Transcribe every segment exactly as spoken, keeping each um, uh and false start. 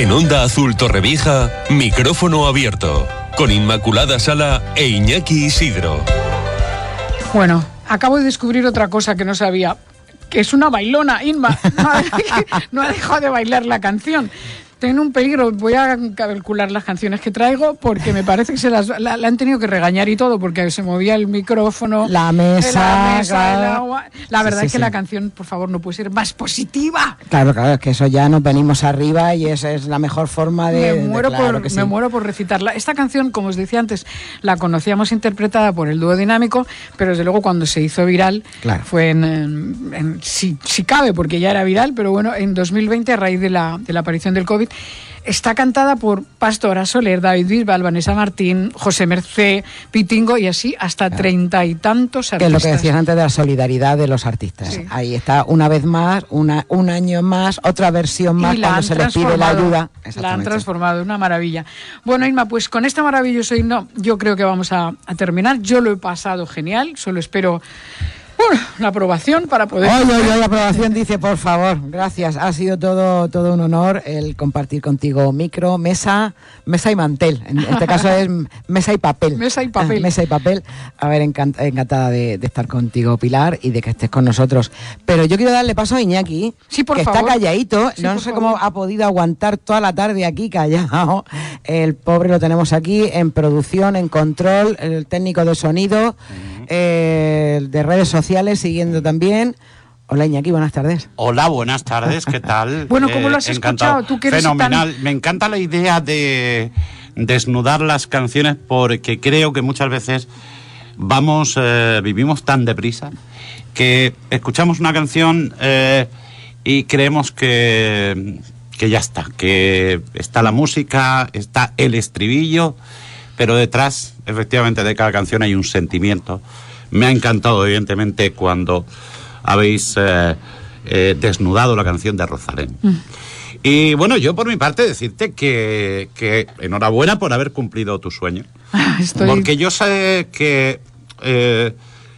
En Onda Azul Torrevieja, micrófono abierto, con Inmaculada Sala e Iñaki Isidro. Bueno, acabo de descubrir otra cosa que no sabía, que es una bailona, Inma. No ha, no ha dejado de bailar la canción. Tengo un peligro, voy a calcular las canciones que traigo porque me parece que se las la, la han tenido que regañar y todo porque se movía el micrófono, la mesa, la, mesa, el agua. La verdad sí, sí, es que sí. la canción, por favor, no puede ser más positiva. Claro, claro, es que eso ya nos venimos arriba y esa es la mejor forma de... Me muero, de, claro por, sí. me muero por recitarla. Esta canción, como os decía antes, la conocíamos interpretada por el dúo Dinámico, pero desde luego cuando se hizo viral, claro. fue en, en, en si, si cabe, porque ya era viral, pero bueno, en dos mil veinte, a raíz de la, de la aparición del COVID, está cantada por Pastora Soler, David Bisbal, Vanessa Martín, José Mercé, Pitingo y así hasta treinta y tantos artistas. Que es lo que decías antes de la solidaridad de los artistas. Sí. Ahí está, una vez más, una, un año más, otra versión más cuando se les pide la ayuda. La han transformado, una maravilla. Bueno, Inma, pues con este maravilloso himno yo creo que vamos a, a terminar. Yo lo he pasado genial, solo espero... Bueno, la aprobación para poder... Oye, oye, oye, la aprobación dice, por favor, gracias. Ha sido todo todo un honor el compartir contigo micro, mesa, mesa y mantel. En este caso es mesa y papel. Mesa y papel. Mesa y papel. A ver, encant encantada de, de estar contigo, Pilar, y de que estés con nosotros. Pero yo quiero darle paso a Iñaki, sí, por que favor. está calladito. Sí, no sé favor. cómo ha podido aguantar toda la tarde aquí callado. El pobre lo tenemos aquí en producción, en control, el técnico de sonido, uh-huh. eh, de redes sociales. Siguiendo también. Hola Iñaki, buenas tardes. Hola, buenas tardes, ¿qué tal? Bueno, ¿cómo lo has eh, escuchado? ¿Tú que eres Fenomenal. tan... Me encanta la idea de desnudar las canciones porque creo que muchas veces vamos, eh, vivimos tan deprisa que escuchamos una canción eh, y creemos que, que ya está, que está la música, está el estribillo, pero detrás, efectivamente, de cada canción hay un sentimiento. Me ha encantado, evidentemente, cuando habéis eh, eh, desnudado la canción de Rosalén. Mm. Y bueno, yo por mi parte decirte que, que enhorabuena por haber cumplido tu sueño. Estoy... Porque yo sé que eh,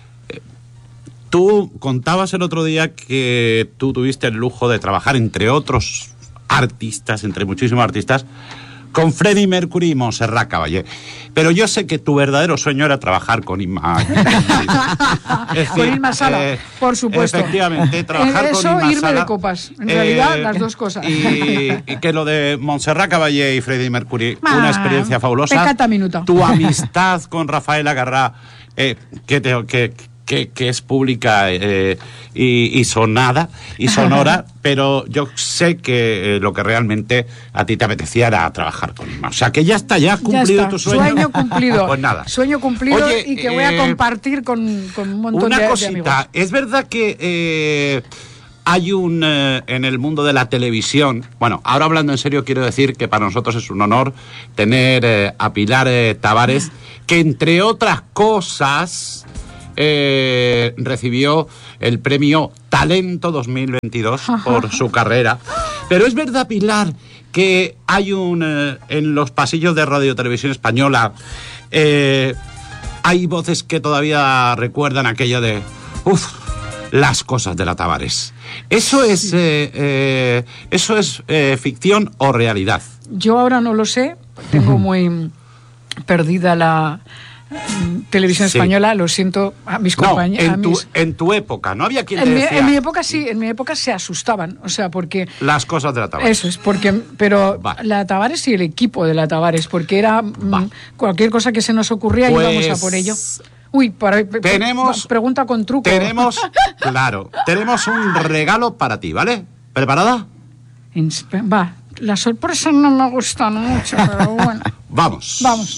tú contabas el otro día que tú tuviste el lujo de trabajar, entre otros artistas, entre muchísimos artistas, con Freddie Mercury y Montserrat Caballé. Pero yo sé que tu verdadero sueño era trabajar con Inma. Es decir, con Inma Sala, eh, por supuesto. Efectivamente, trabajar Eso, con Inma irme Sala. de copas. En eh, realidad, las dos cosas. Y, y que lo de Montserrat Caballé y Freddie Mercury, ah, una experiencia fabulosa. Pecata minuto. Tu amistad con Rafael Agarrá, eh, que te... Que, Que, que es pública eh, y, y sonada y sonora, pero yo sé que eh, lo que realmente a ti te apetecía era trabajar con Inma. O sea, que ya está, ya has cumplido ya tu sueño. Sueño cumplido. Pues nada. Sueño cumplido. Oye, y que voy a eh, compartir con, con un montón una de, cosita, de amigos. Es verdad que eh, hay un, eh, en el mundo de la televisión, bueno, ahora hablando en serio, quiero decir que para nosotros es un honor tener eh, a Pilar eh, Tavares, que entre otras cosas... Eh, recibió el premio Talento dos mil veintidós por su carrera. Pero es verdad, Pilar, que hay un... Eh, en los pasillos de Radio Televisión Española eh, hay voces que todavía recuerdan aquello de... Uf, las cosas de la Tavares. ¿Eso es, sí. eh, eh, ¿eso es eh, ficción o realidad? Yo ahora no lo sé. Tengo muy perdida la... Televisión sí. Española, lo siento a mis no, compañeros. En, mis... en tu época, ¿no había quien en te mi, decía? En mi época sí, en mi época se asustaban, o sea, porque... Las cosas de la Tavares. Eso es, porque, pero Va. la Tavares y el equipo de la Tavares, porque era mm, cualquier cosa que se nos ocurría pues... íbamos a por ello. Uy, para, tenemos, pregunta con truco. Tenemos, claro, tenemos un regalo para ti, ¿vale? ¿Preparada? Va, la sorpresa no me gusta mucho, pero bueno. Vamos. Vamos.